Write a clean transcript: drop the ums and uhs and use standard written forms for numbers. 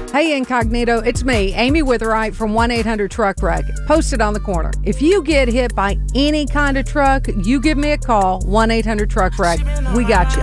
Hey, Incognito, it's me, Amy Witherite from 1-800-TRUCK-WRECK, posted on the corner. If you get hit by any kind of truck, you give me a call, 1-800-TRUCK-WRECK. We got you.